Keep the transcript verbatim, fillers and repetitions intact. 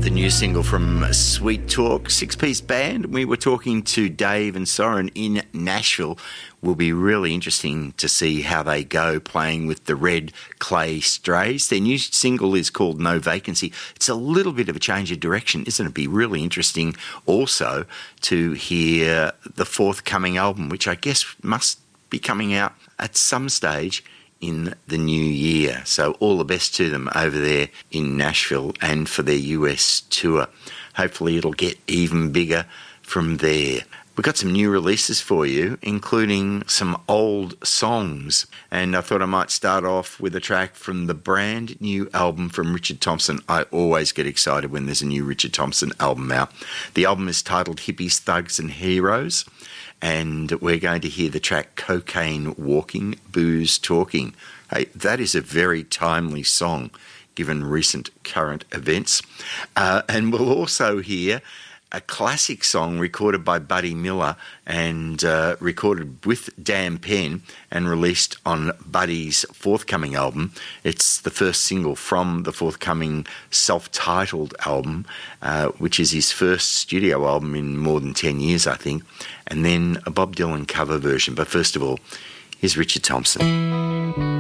The new single from Sweet Talk, six-piece band. We were talking to Dave and Soren in Nashville. Will be really interesting to see how they go playing with the Red Clay Strays. Their new single is called No Vacancy. It's a little bit of a change of direction, isn't it? Be really interesting also to hear the forthcoming album, which I guess must be coming out at some stage in the new year. So all the best to them over there in Nashville and for their U S tour. Hopefully it'll get even bigger from there. We've got some new releases for you, including some old songs. And I thought I might start off with a track from the brand new album from Richard Thompson. I always get excited when there's a new Richard Thompson album out. The album is titled Hippies, Thugs and Heroes. And we're going to hear the track Cocaine Walking, Booze Talking. Hey, that is a very timely song given recent current events. Uh, and we'll also hear a classic song recorded by Buddy Miller and uh, recorded with Dan Penn and released on Buddy's forthcoming album. It's the first single from the forthcoming self-titled album, uh, which is his first studio album in more than ten years, I think, and then a Bob Dylan cover version. But first of all, here's Richard Thompson.